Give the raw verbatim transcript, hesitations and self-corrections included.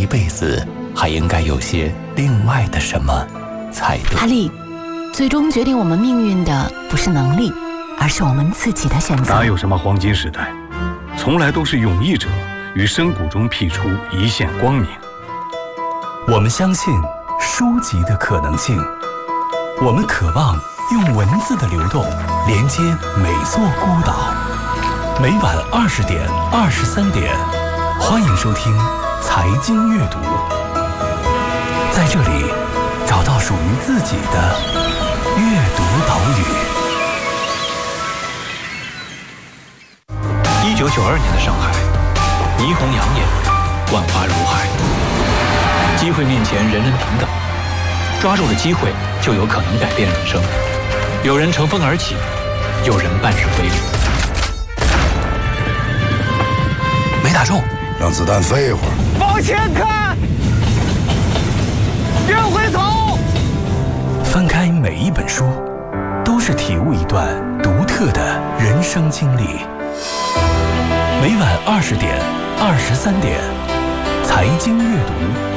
辈子还应该有些另外的什么才对。 阿丽，最终决定我们命运的不是能力，而是我们自己的选择。 哪有什么黄金时代，从来都是勇毅者于深谷中辟出一线光明。 我们相信书籍的可能性，我们渴望用文字的流动连接每座孤岛。每晚二十点、二十三点，欢迎收听财经阅读，在这里找到属于自己的阅读岛屿。 一九九二年的上海，霓虹养眼，万花如海，机会面前人人平等，抓住了机会就有可能改变人生。有人乘风而起，有人半日归零。 没打中， 让子弹飞一会儿。 往前看，别回头。 翻开每一本书，都是体悟一段独特的人生经历。每晚二十点、二十三点，财经阅读。